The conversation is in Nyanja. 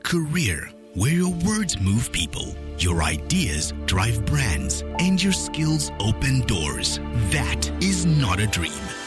career where your words move people, your ideas drive brands, and your skills open doors. That is not a dream.